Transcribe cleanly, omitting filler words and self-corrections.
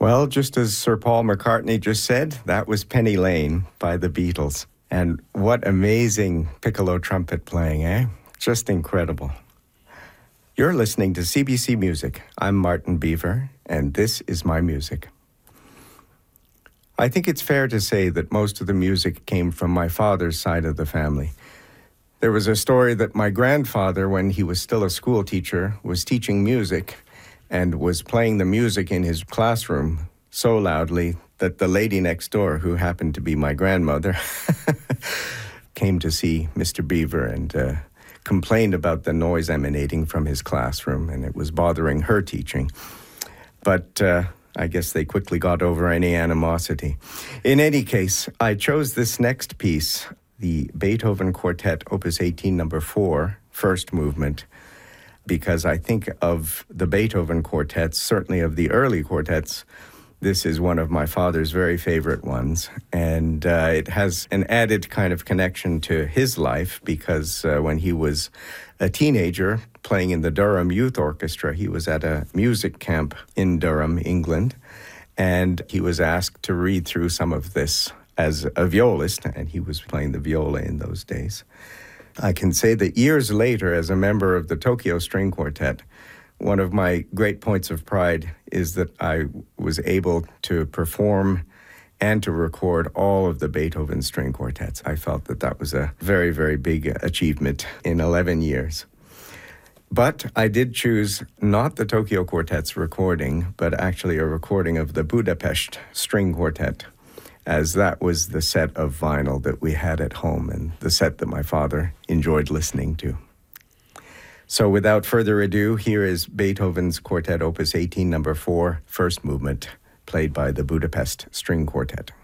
Well, just as Sir Paul McCartney just said, that was Penny Lane by the Beatles. And what amazing piccolo trumpet playing, eh? Just incredible. You're listening to CBC Music. I'm Martin Beaver, and this is my music. I think it's fair to say that most of the music came from my father's side of the family. There was a story that my grandfather, when he was still a school teacher, was teaching music and was playing the music in his classroom so loudly that the lady next door, who happened to be my grandmother, came to see Mr. Beaver and complained about the noise emanating from his classroom, and it was bothering her teaching. But I guess they quickly got over any animosity. In any case, I chose this next piece, the Beethoven Quartet, Opus 18, number 4, first movement, because I think of the Beethoven quartets, certainly of the early quartets, this is one of my father's very favorite ones. And it has an added kind of connection to his life because when he was a teenager playing in the Durham Youth Orchestra, he was at a music camp in Durham, England, and he was asked to read through some of this as a violist, and he was playing the viola in those days. I can say that years later, as a member of the Tokyo String Quartet, one of my great points of pride is that I was able to perform and to record all of the Beethoven string quartets. I felt that that was a very, very big achievement in 11 years. But I did choose not the Tokyo Quartet's recording, but actually a recording of the Budapest String Quartet, as that was the set of vinyl that we had at home and the set that my father enjoyed listening to. So without further ado, here is Beethoven's Quartet Opus 18, number 4, first movement, played by the Budapest String Quartet.